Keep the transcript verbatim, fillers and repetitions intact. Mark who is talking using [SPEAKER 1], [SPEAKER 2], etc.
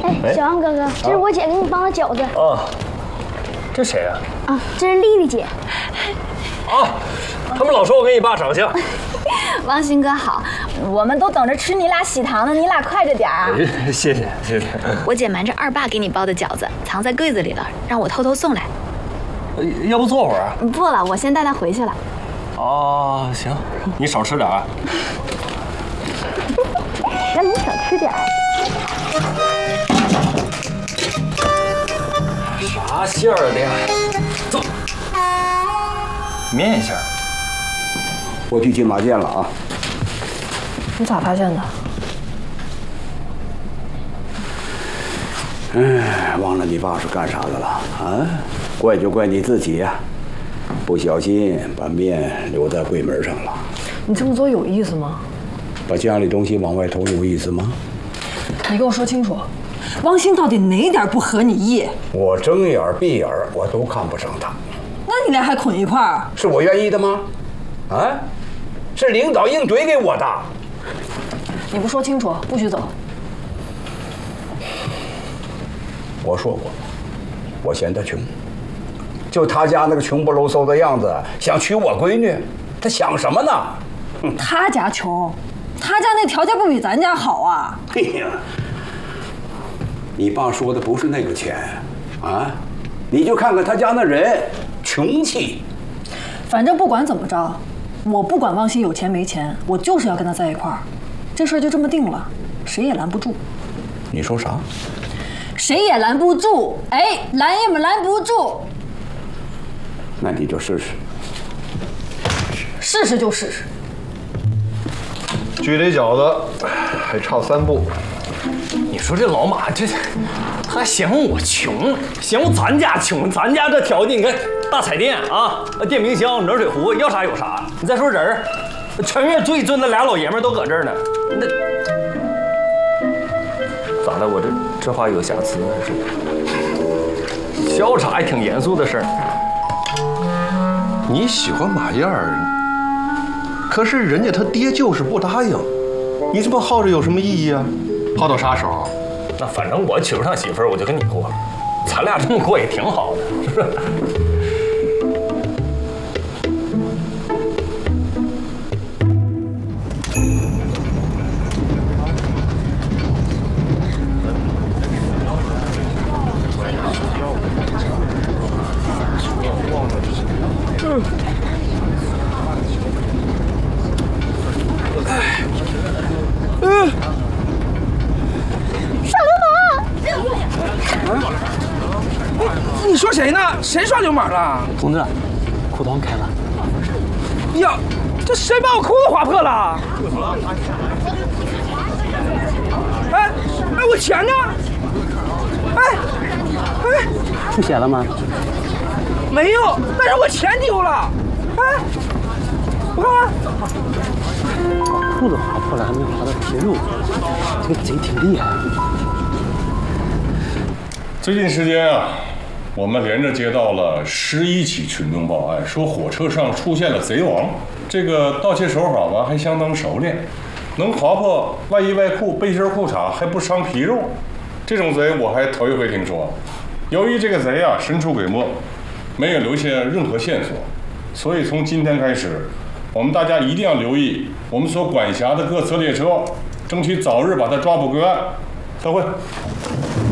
[SPEAKER 1] 哎，小杨哥哥，这是我姐给你包的饺子。
[SPEAKER 2] 啊，这谁呀？
[SPEAKER 1] 啊，这是丽丽姐。
[SPEAKER 2] 啊，他们老说我跟你爸长相。
[SPEAKER 3] 王鑫哥好，我们都等着吃你俩喜糖呢，你俩快着点啊！
[SPEAKER 2] 谢谢谢谢。
[SPEAKER 3] 我姐瞒着二爸给你包的饺子藏在柜子里了，让我偷偷送来。
[SPEAKER 2] 要不坐会儿啊？
[SPEAKER 3] 不了，我先带他回去了。
[SPEAKER 2] 哦，行，你少吃点啊。
[SPEAKER 1] 让你少吃点。
[SPEAKER 2] 啥馅儿的呀？走，面馅儿。
[SPEAKER 4] 我去金马店了啊！
[SPEAKER 5] 你咋发现的？
[SPEAKER 4] 哎，忘了你爸是干啥的了啊？怪就怪你自己呀、啊，不小心把面留在柜门上了。
[SPEAKER 5] 你这么做有意思吗？
[SPEAKER 4] 把家里东西往外偷有意思吗？
[SPEAKER 5] 你跟我说清楚，汪鑫到底哪点不合你意？
[SPEAKER 4] 我睁眼闭眼我都看不上他。
[SPEAKER 5] 那你俩还捆一块儿？
[SPEAKER 4] 是我愿意的吗？啊？是领导硬怼给我的。
[SPEAKER 5] 你不说清楚，不许走。
[SPEAKER 4] 我说过，我嫌他穷，就他家那个穷不搂嗖的样子，想娶我闺女，他想什么呢？
[SPEAKER 5] 他家穷，他家那条件不比咱家好啊！
[SPEAKER 4] 哎呀，你爸说的不是那个钱，啊，你就看看他家那人，穷气。
[SPEAKER 5] 反正不管怎么着，我不管汪鑫有钱没钱，我就是要跟他在一块儿。这事儿就这么定了，谁也拦不住。
[SPEAKER 4] 你说啥？
[SPEAKER 5] 谁也拦不住，哎，拦也拦不住。
[SPEAKER 4] 那你就试试。
[SPEAKER 5] 试试就试试。
[SPEAKER 6] 距离饺子还差三步。
[SPEAKER 2] 你说这老马这，他还嫌我穷，嫌我咱家穷，咱家这条件，你看大彩电啊，电冰箱、暖水壶，要啥有啥。你再说人儿，全院最尊的俩老爷们都搁这儿呢，那咋的？我这这话有瑕疵还是？笑啥？还挺严肃的事儿。
[SPEAKER 6] 你喜欢马燕儿，可是人家他爹就是不答应，你这么耗着有什么意义啊？耗到啥时候？
[SPEAKER 2] 那反正我娶不上媳妇儿，我就跟你过，咱俩这么过也挺好的，是不是？
[SPEAKER 1] 嗯。耍流氓！
[SPEAKER 7] 你说谁呢？谁耍流氓了？
[SPEAKER 8] 同志，裤裆开了。
[SPEAKER 7] 呀，这谁把我裤子划破了？哎哎，我钱呢？哎哎，
[SPEAKER 8] 出血了吗？
[SPEAKER 7] 没有，但是我钱丢了。哎，我看看。
[SPEAKER 8] 把裤子划破了，还没划到皮肉，这个贼挺厉害。
[SPEAKER 9] 最近时间啊，我们连着接到了十一起群众报案，说火车上出现了贼王。这个盗窃手法吧还相当熟练，能划破外衣外裤、背心裤衩还不伤皮肉，这种贼我还头一回听说。由于这个贼啊神出鬼没，没有留下任何线索，所以从今天开始，我们大家一定要留意我们所管辖的各侧列车，争取早日把他抓捕归案。散会。